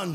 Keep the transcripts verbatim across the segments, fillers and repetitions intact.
vanaand.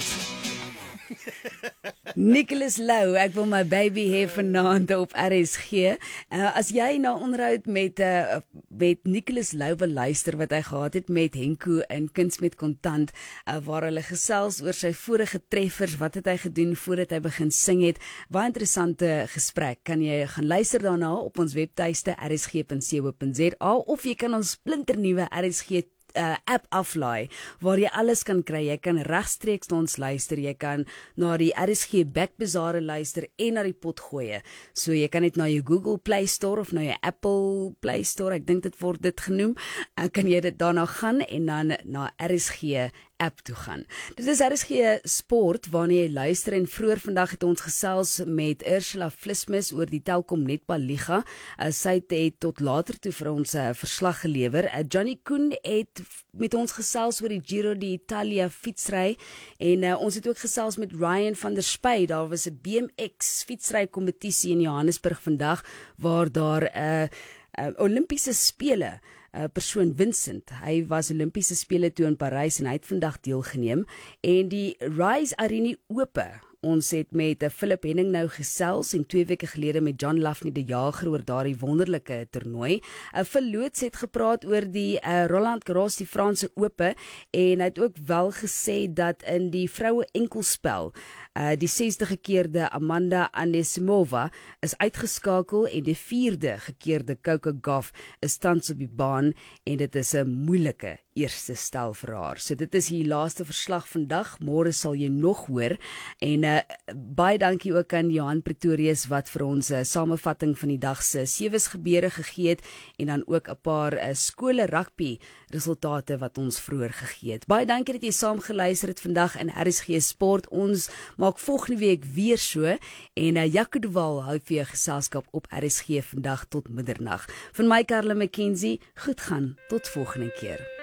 Nicholas Lou, ek wil my baby hê vanaand op R S G. Uh, as jy na onderhoud met uh, met Nicholas Lou wil luister wat hy gehad het met Henko in Kuns met Kontant, uh, waar hulle gesels oor sy vorige treffers, wat het hy gedoen voordat hy begin sing het. Baie interessante gesprek. Kan jy gaan luister daarna op ons webtuiste r s g punt co punt z a of jy kan ons splinternuwe R S G Uh, app aflaai, waar jy alles kan kry. Jy kan regstreeks na ons luister, jy kan na die R S G Backbazaar luister en na die pot gooi. So jy kan net na jou Google Play Store of na jou Apple Play Store, ek dink dit word dit genoem, uh, kan jy dit daarna gaan en dan na R S G app toe gaan. Dit is R S G Sport waarna jy luister en vroeër vandag het ons gesels met Ursula Vlismus oor die Telkom Netball Liga. Uh, sy het tot later toe vir ons 'n uh, verslag gelewer. Uh, Johnny Koen het met ons gesels oor die Giro d'Italia fietsry en uh, ons het ook gesels met Ryan van der Spy. Daar was 'n B M X fietsry kompetisie in Johannesburg vandag waar daar 'n uh, uh, Olimpiese spele Uh, persoon Vincent, hy was Olimpiese spele toe in Parys en hy het vandag deelgeneem en die Rise Arena Ope. Ons het met uh, Philip Henning nou gesels en twee weke gelede met John Lafney de Jager oor daardie wonderlike toernooi. Uh, Verloots het gepraat oor die uh, Roland Garros, die Franse Ope, en hy het ook wel gesê dat in die vroue enkelspel Uh, die sesde gekeerde Amanda Anisimova is uitgeskakel en die vierde gekeerde Coco Gauff is tans op die baan en dit is 'n moeilike eerste stel vir haar. So dit is die laaste verslag vandag. Môre sal jy nog hoor en uh, baie dankie ook aan Johan Pretorius wat vir ons 'n uh, samevatting van die dag se sewes gebeure gegee het en dan ook 'n paar uh, skole rugby resultate wat ons vroeër gegee het. Baie dankie dat jy saam geluister het vandag in R S G Sport. Ons maak volgende week weer so en uh, Jaco de Waal hou vir jou geselskap op R S G vandag tot middernag. Van my Karla McKenzie, goed gaan, tot volgende keer.